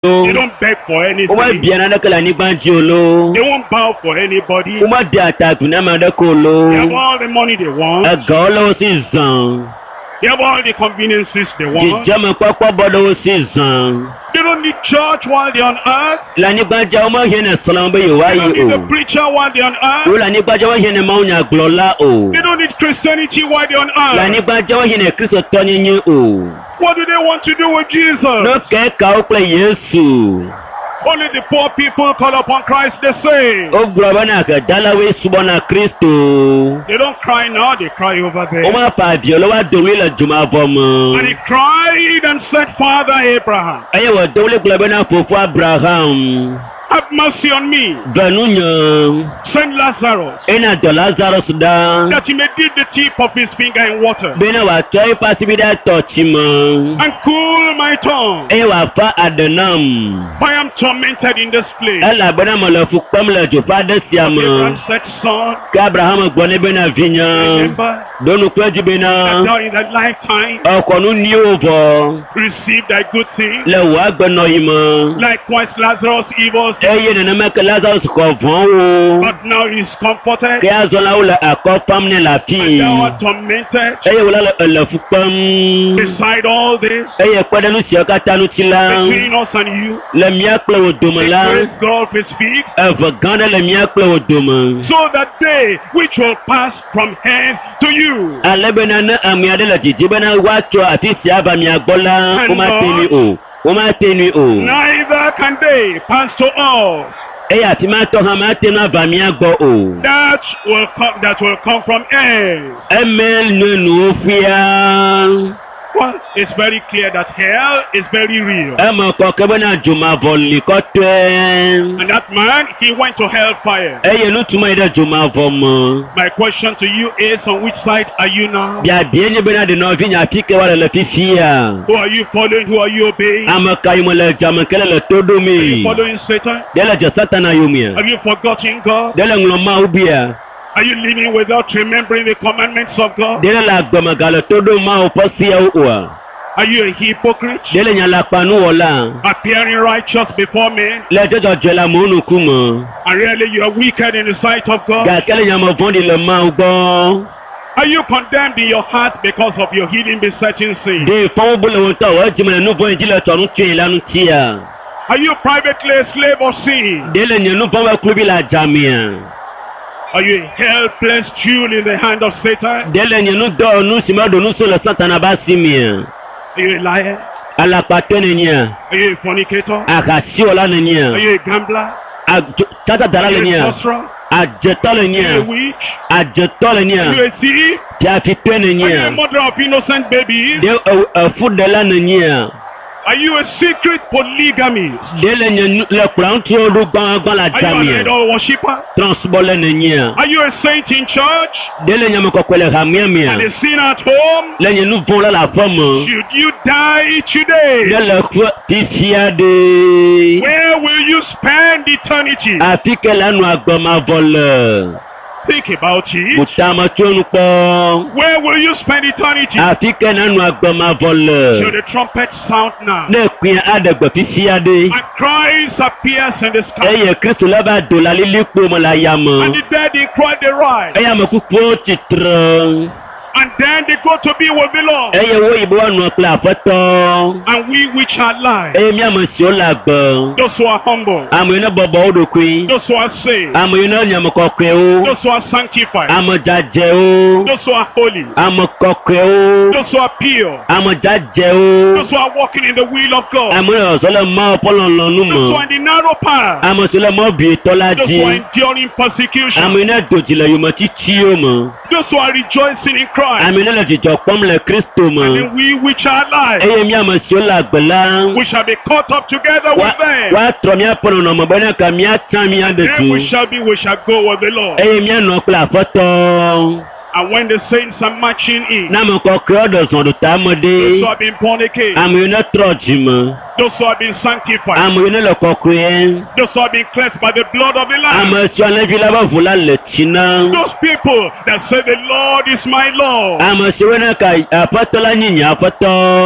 They don't beg for anything. Uma biana da kala ni banjolo. They won't bow for anybody. Uma data tunama da They kolo. have all the money they want. Agolo season. They have all the conveniences they want. Jama kwakwa bodo season. They don't need church while they're on earth. La ni banja uma hene salambe yo They don't need ayi a preacher while they're on earth. o. La ni banja wa hene maunya glola o. They don't need Christianity while they're on La ni earth. banja wa hene Kristo tonyenye o. What do they want to do with Jesus? No ke ka o ple Yesu. Only the poor people call upon Christ, they say. O globana ka dalawe subona Kristo. They don't cry now, they cry over there. O ma pa biolo wa dowe la juma vomo. And he cried and said, Father Abraham, Aye wa dowe globana fofo Abraham. have mercy on me. Benunya. Send Lazarus, Ena do Lazarus da. that he may dip the tip of his finger in water Bena wa toy pasibida touchima. and cool my tongue. E wa fa adenam. For I am tormented in this place. Ela bena mo le fu pam le jo fa de Abraham siama. said, Son, Ka Abraham gbone bena vinya. remember Donu kweji that bena. thou in that lifetime Okonu ni ovo. received thy good thing. Le wa gbeno yima. Likewise Lazarus evil, Eye nene me ke Lazarus ko von o. but now he is comforted. Ke azola o le akopam ne la fi. And thou art tormented. Eye wala le fu pam. Beside all this, Eye kwede nu si akata nu tila. between us and you, Le mia kple o dome la. praise God is fixed, Eve gane le mia kple o dome. so that they which will pass from hence to you, Ale bena ne amia de le didi bena wa tso ati si ava mia gbɔ la. O ma teni o. O ma teni o. neither can they pass to us. Eye ati ma tɔ hã ma tenu ava mia gbɔ o. That will come from hence. Eme nu fia. Well, it's very clear that hell is very real. Eme kɔ ke bena dzoma vɔ li kɔtɔe. And that man, he went to hellfire. Eye nu tuma yi ɖe dzoma vɔ me. My question to you is, on which side are you now? Biabie nye bena de nɔvi nya fi ke wa le fifia. Who are you following? Who are you obeying? Are Ame ka yi me le dzame ke le to you ɖome. following Satan? De le dze Satana yomea. Have you forgotten God? De le ŋlɔ Mawu bia. Are you living without remembering the commandments of God? De le agbeme gale to ɖo Mawu ƒe siawo oa. Are you a hypocrite? De le nya la kpanu wɔla. Appearing righteous before men, Le dzɔdzɔdzɔe le amewo ŋkume. and really you are wicked in the sight of God? Gake le nyame vɔ̃ɖi le Mawu gbɔ. Are you condemned in your heart because of your hidden besetting sin? De fɔwo bo le wo ŋutɔ wɔ edzime le nu vɔ̃ yi dzi le tɔnu tsoe la ŋutia. Are you privately a slave of sin? De le nye nu vɔ̃ ƒe klubi le adzamea. Are you a helpless jewel in the hand of Satan? De le nye nu dɔ nu si me ɖo nu so le Satana ƒe asi mea. Are you a liar? Alakpatɔ nenea. Are you a fornicator? Ahasiwɔla Are nenea. you a gambler? Tatadala Are you a nenea. sorcerer? Adzetɔ Are you a nenea. witch? Adzetɔ Are you nenea. a thief? Fiafitɔ Are you a nenea. mother of innocent babies? De efuɖela nenea. Are you a secret polygamist? De le nye le kplɔa ŋuti ɖo gbãgbã le Are you an adzamea. idol worshipper? Transbɔle nenea. Are you a saint in church? De le nyamekɔkɔe le hamea And mea. a sinner at home? Le nye nu vɔ̃ le aƒe me. Should you die today? De le ƒe fifia de. Where will you spend eternity? Afi ke le nu agbemavɔ le. Think about it. Butame tso nu kpɔ. Where will you spend eternity? Afi ke ne nu agbemavɔ Should le. the trumpet sound now? Ne kpuia aɖe gbe fifia de. And Christ appears in the sky. Eye Kristo le va do le lilikpo me le And ayame. the dead in Christ they rise. Eye ame kukuwo tsitre. And then they go to be with the Lord. Eye wo yi be woanɔ kple aƒetɔ. And we which are alive, Eye míame siwo le agbe. those who are humble, Ame yi ne bɔbɔ wo ɖokui. those who are saved, Ame yi ne nyame kɔkɔewo. those who are sanctified, Ame dzadzewo. those who are holy, Ame kɔkɔewo. those who are pure, Ame dzadzewo. those who are walking in the will of God, Ame le zɔ le Mawu ƒe lɔlɔ̃nu those who are me. in the narrow path, Ame si le mɔ bietɔ la those who are dzi. enduring persecution, Ame yi ne do dzi le yometitiwo me. those who are rejoicing in Christ, Ame yi ne le dzidzɔ kpɔm le Kristo and me. then we which are alive, Eye míame siwo le agbe la. we shall be caught up together with them. Woatrɔ míaƒe nɔnɔme bena ka míatsã mía ɖe Then we du. shall go with the Lord. Eye míanɔ kple aƒetɔ. And when the saints are marching in, Ne ame kɔkɔewo ɖe zɔ ɖo tame those ɖe. who have been born again, Ame yi ne trɔ dzime. those who have been sanctified, Ame yi ne le kɔkɔe. those who have been cleansed by the blood of the Lamb, Ame si alẽvi la ƒe ʋu la le tsi na. those people that say the Lord is my Lord, Ame siwo ne ka aƒetɔ la nye nye aƒetɔ.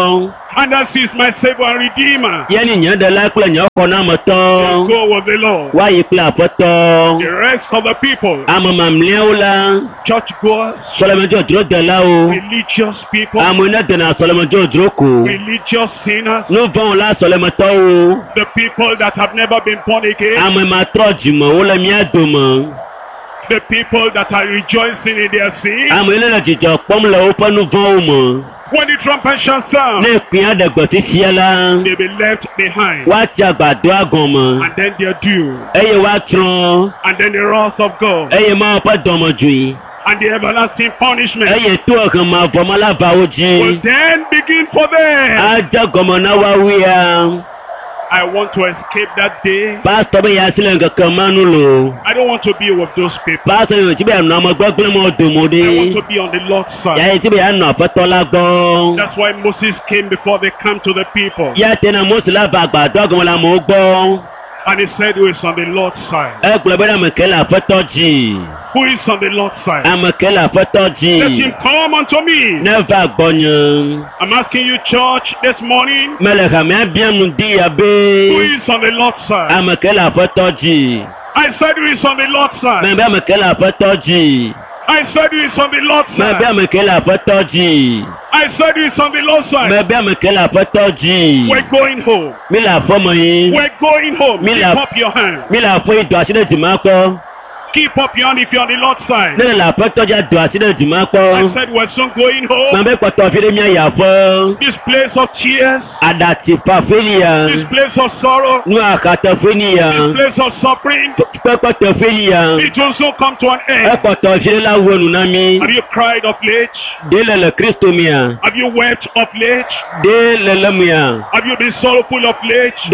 And that is my Savior and Redeemer. Yẹ́nì yẹn dẹ̀la kple nyɛ xɔ náà me tọ́. Go with the Lord. Wáyé kple aƒetɔ. The rest of the people, Ame mamlɛawo la. church goers, Sɔlɛmɛdzɔdzro delawo. religious people, Ame ne dena sɔlɛmɛdzɔdzro ko. religious sinners, Nu vɔ̃ la sɔlɛmɛtɔwo. the people that have never been born again, Ame matrɔ dzime wo le mía dome. the people that are rejoicing in their sin. Ame yi le dzidzɔ kpɔm le woƒe nu vɔ̃wo me. When the trumpet shall sound, Ne kpea ɖe gbɔsifia la. they'll be left behind. Woatsi agbadɔa gɔme. And then their due, Eye woatrɔ. and then the wrath of God, Eye Mawu ƒe dɔmedzoe. and the everlasting punishment Eye to ehema vɔme la va wo will dzi. then begin for them. Adze gɔme na woawia. I want to escape that day. Pastor be ya si le ŋkeke ma nu lo. I don't want to be with those people. Pastor yi ti be anɔ ame gbegblẽ me dome I want ɖe. to be on the Lord's side. Ya yi ti be anɔ aƒetɔ la gbɔ. That's why Moses came before they come to the people. Ya tena Mose la va agbadɔ gɔme le amewo gbɔ. And he said, who is on the Lord's side? Egblɔ be ame ke le aƒetɔ dzi. Who is on the Lord's side? Ame ke le aƒetɔ Let him dzi. come unto me. Ne va gbɔnye. I'm asking you, church, this morning, Mele hamea biam nu di ya who be. is on the Lord's side? Ame ke le aƒetɔ dzi. I said, who is on the Lord's side? Mɛ be ame ke le aƒetɔ dzi. I said, who is on the Lord's Mɛ be side? ame ke le aƒetɔ dzi. I said, who is on the Lord's side? Mɛ be ame ke le aƒetɔ dzi. We're going home. Mi le aƒeme yi. We're going home. Me Keep la- up your hand. Mi le aƒe yi do asi ɖe dzima kpɔ. Keep up your hand if you're on the Lord's side. Ne le aƒetɔ dzi do asi ɖe dzima I kpɔ. said, we're soon going home. Mɛ be kpɔtɔ fi ɖe mía yi aƒe. This place of tears, Aɖati fafe li ya. this place of sorrow, Nu akateƒe ni ya. this place of suffering, Kpekpe teƒe li ya. it will soon come to an end. Ekpɔtɔ fi ɖe la wɔ nu na mi. Have you cried of late? De le Kristo mia. Have you wept of late? De le mia. Have you been sorrowful of late? De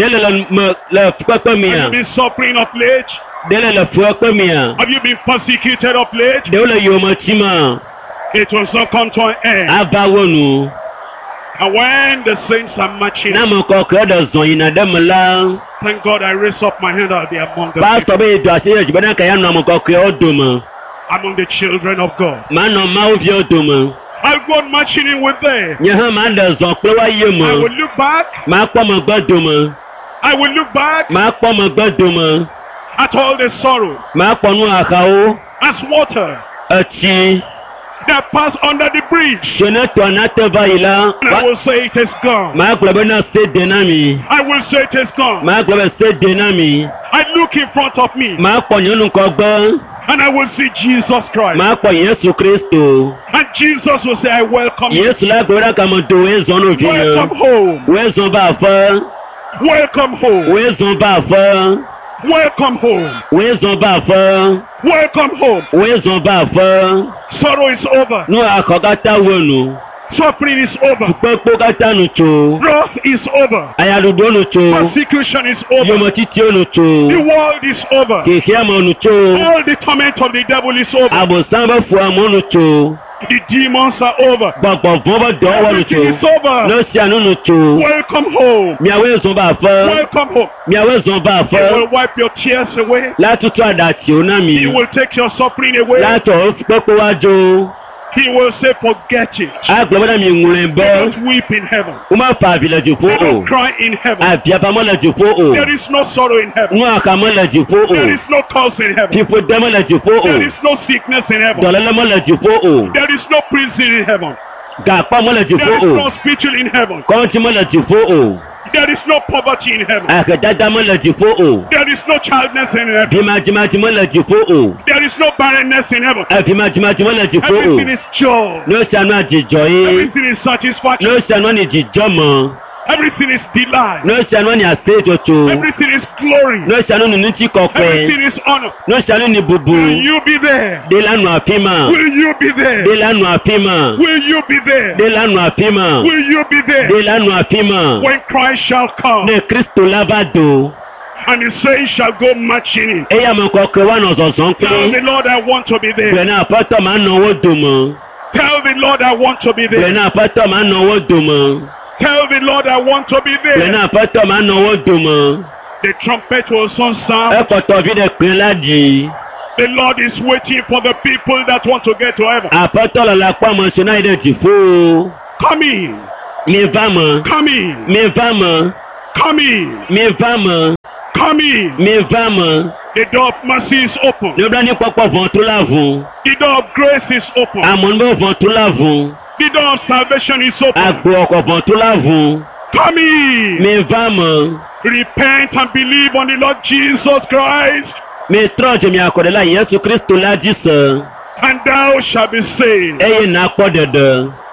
le kpekpe Have mia. you been suffering of late? De le fuekpe mia. Have you been persecuted of late? De le yometi ma. It will soon come to an end. Ava wɔ nu. And when the saints are marching, Na me kɔkɔ ɖe zɔn yina ɖe me la. thank God I raise up my hand, I'll be among the Pastor people, be do asi ɖe dzibe ne ka ya nɔ ame kɔkɔewo dome. among the children of God. Manɔ Mawu viwo dome. I'll go on marching in with them. Nye hã ma ɖe zɔn kple wa ye I me. will look back. Ma kpɔ megbe dome. I will look back Ma kpɔ megbe dome. at all the sorrow Ma kpɔ nu axawo. as water Etsi. that pass under the bridge. Tso ne tɔ na te va yi la. And I will say it is gone. Ma gblɔ be na se de na mi. I will say it is gone. Ma gblɔ be se de na mi. I look in front of me Ma kpɔ nyɔnu kɔgbe. and I will see Jesus Christ. Ma kpɔ Yesu Kristo. And Jesus will say, I welcome you. Yesu la gblɔ ɖa kame do wo zɔn no vi Welcome ne. home. Wo zɔn va aƒe. Welcome home. Wo zɔn va aƒe. Welcome home. Wo zɔn va aƒe. Welcome home. Wo zɔn va aƒe. Sorrow is over. Nu akɔ katã wɔ nu. Suffering is over. Kpekpo katã nu tso. Wrath is over. Ayaɖuɖo nu tso. Persecution is over. Yometitio nu The tso. world is over. Kexiame nu tso. All the torment of the devil is over. Abosam be fuame nu tso. The demons are over. Gbɔgbɔ vɔ be dɔwɔ nu Everything is tso. over. Ne sia nu nu tso. Welcome home. Miawoe zɔn va aƒe. Welcome home. Miawoe zɔn va He will aƒe. wipe your tears away. La tutu aɖatiwo na mi. He will take your suffering away. La tɔ kpekpe wa dzo. He will say, forget it. Agblɔ be na mi ŋlɔe Do bɔ. not weep in heaven. Woma fa avi le dziƒo Do o. not cry in heaven. Aviapa me le dziƒo o. There is no sorrow in heaven. Nu aka me le dziƒo There o. is no curse in heaven. Fiƒode me le dziƒo There o. is no sickness in heaven. Dɔléle me le dziƒo o. There is no prison in heaven. Gakpɔ me le There dziƒo is o. no spiritual in heaven. Kɔŋtsi me le dziƒo o. There is no poverty in heaven. Ahedada me le dziƒo o. There is no childless in heaven. Vimadzimadzim me le dziƒo o. There is no barrenness in heaven. Vimadzimadzim me le dziƒo o. Everything is joy. Ne sia nua dzidzɔ ye. Everything is satisfaction. Ne sia nua ni dzidzɔ me. Everything is delight. Ne sia nua ni aseyetsotso. Everything is glory. Ne sia nu ni ŋuti kɔkɔe. Everything is honor. Ne sia nu ni Will bubu. you be there? De la nu afi ma. Will you be there? De la nu afi ma. Will you be there? De la nu afi ma. Will you be there? De la nu afi ma. When Christ shall come Ne Kristo la va do. and the saints shall go marching in. Eya me kɔkɔe wa nɔ zɔzɔm Tell the kple. Lord I want to be there. Gblɔ na aƒetɔ ma nɔ wo dome. Tell the Lord I want to be Gblɔ there. na aƒetɔ ma nɔ wo dome. Tell the Lord I want to be Gblɔ there. na aƒetɔ ma nɔ wo dome. The trumpet will soon sound. Ekɔtɔ vi ɖe kpe la dzi. The Lord is waiting for the people that want to get to heaven. Aƒetɔ le la kpɔ ame si na yi ɖe dziƒo. Come in. Mi va me. Come in. Mi va me. Come in. Mi va me. Come in. Mi va me. The door of mercy is open. Nebla ni pọpọ vọn tó láàvùn. The door of grace is open. Àmọ̀nbó vọn tó láàvùn. The door of salvation is open. Àgbo ọkọ̀ vọn tó láàvùn. Come in. Mi va me. Repent and believe on the Lord Jesus Christ, Mi trɔ dze mi akɔɖela Yesu Kristo la dzi se. and thou shalt be saved. Eye nàkpɔ ɖeɖe.